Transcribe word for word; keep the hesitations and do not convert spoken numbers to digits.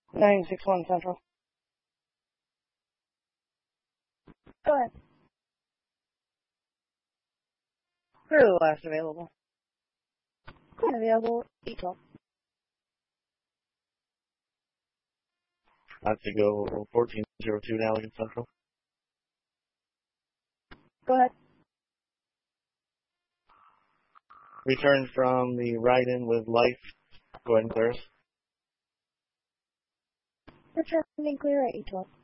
nine six one Central. Go ahead. Who are the last available? Current available, eight twelve. I'd to go fourteen oh two now against Central. Go ahead. Return from the ride-in with life. Go ahead and clear us. Returning clear at eight twelve.